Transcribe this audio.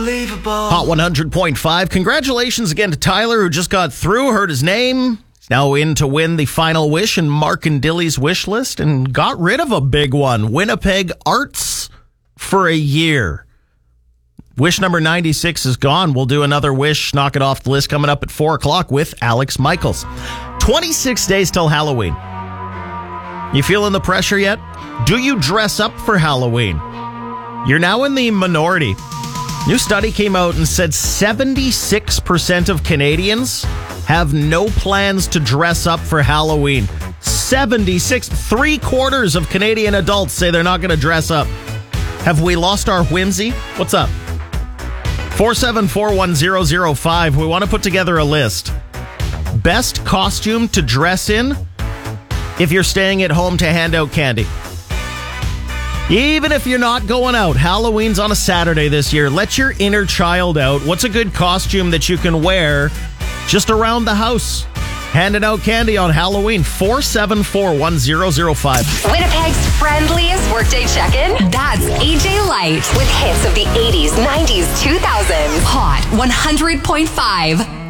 unbelievable. Hot 100.5. Congratulations again to Tyler, who just got through, heard his name. He's now in to win the final wish in Mark and Dilly's wish list and got rid of a big one. Winnipeg Arts for a year. Wish number 96 is gone. We'll do another wish, knock it off the list, coming up at 4 o'clock with Alex Michaels. 26 days till Halloween. You feeling the pressure yet? Do you dress up for Halloween? You're now in the minority. New study came out and said 76% of Canadians have no plans to dress up for Halloween. 76, 3/4 of Canadian adults say they're not going to dress up. Have we lost our whimsy? What's up? 4741005. We want to put together a list. Best costume to dress in if you're staying at home to hand out candy. Even if you're not going out, Halloween's on a Saturday this year. Let your inner child out. What's a good costume that you can wear just around the house? Handing out candy on Halloween. 4741005. Winnipeg's friendliest workday check-in. That's AJ Light with hits of the 80s, 90s, 2000s. Hot 100.5.